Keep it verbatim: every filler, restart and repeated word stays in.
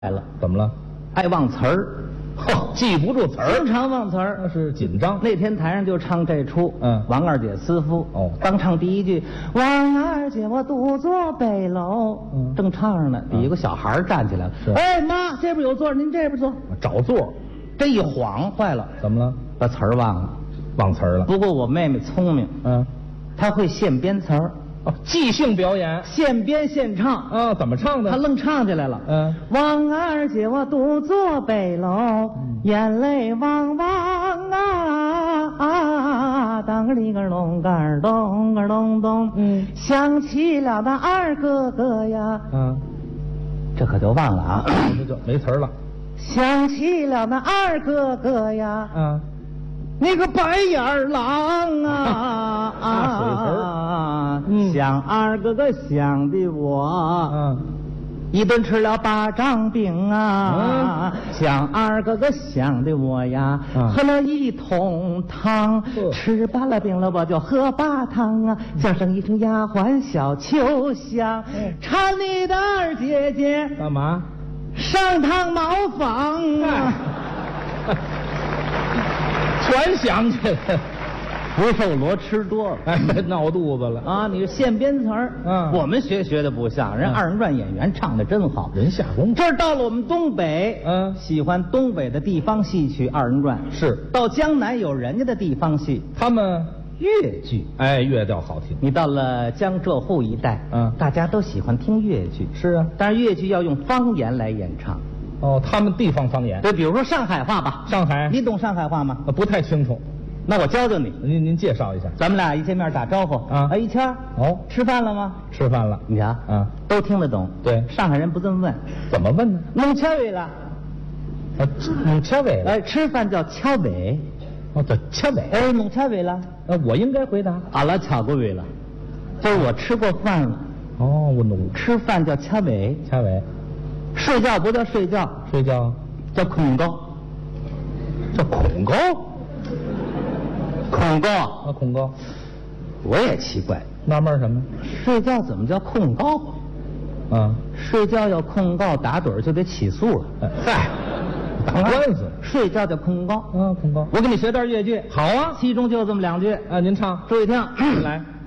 来了， 怎么了？ 爱忘词儿， 呵，记不住词儿， 经常忘词儿， 那是紧张。 那天台上就唱这出， 嗯， 王二姐私夫。 哦， 刚唱第一句，王二姐我独坐北楼， 嗯， 正唱上呢，底下有个小孩站起来了， 是， 哎妈，这边有座，您这边坐， 找座。 这一晃坏了， 怎么了？ 把词儿忘了， 忘词儿了。 不过我妹妹聪明， 嗯， 她会现编词儿。 哦，即兴表演， 现编现唱啊？怎么唱的？ 他愣唱起来了。 嗯， 王二姐我独坐北楼，嗯、眼泪汪汪啊啊，当个里个隆个咚个咚咚，嗯，想起了那二哥哥呀，嗯，这可就忘了啊， 这就没词儿了。 想起了那二哥哥呀，嗯。那个白眼狼啊啊，水词儿，嗯，想二哥哥想的我，嗯，一顿吃了八丈饼啊，嗯，想二哥哥想的我呀，嗯，喝了一桶汤，嗯，吃罢了饼了我就喝八汤啊，叫上一声丫鬟小秋香，嗯，搀你的二姐姐干嘛？ 上趟茅房啊。 全想起来了， 福寿螺吃多了， 哎，闹肚子了啊！你是现编词儿，嗯，我们学学的不像，人二人转演员唱的真好， 人下功夫。 这儿到了我们东北，嗯，喜欢东北的地方戏曲二人转， 是到江南有人家的地方戏， 他们粤剧， 哎，乐调好听。 你到了江浙沪一带，嗯，大家都喜欢听粤剧， 是啊， 但是粤剧要用方言来演唱。 哦，他们地方方言， 对，比如说上海话吧。 上海， 你懂上海话吗？ 不太清楚， 那我教教你。 您您介绍一下。 咱们俩一见面打招呼啊，哎，一谦， 哦， 吃饭了吗？ 吃饭了。 你瞧，嗯，都听得懂。对，上海人不这么问， 怎么问呢？ 弄掐尾了， 啊，弄掐尾了。 哎，吃饭叫掐尾， 哦，叫掐尾。 哎，弄掐尾了。 呃，我应该回答。 俺拉掐过尾了，就是我吃过饭了。 哦，我弄。 吃饭叫掐尾， 掐尾。 睡觉不叫睡觉， 睡觉叫恐高， 叫恐高， 恐高啊，恐高。 我也奇怪， 纳闷什么？ 睡觉怎么叫控告啊？睡觉要控告，打盹就得起诉了。 嗨，打官司。 睡觉叫控告， 啊，控告。 我给你学段粤剧。 好啊， 其中就这么两句啊，您唱， 注意听， 来。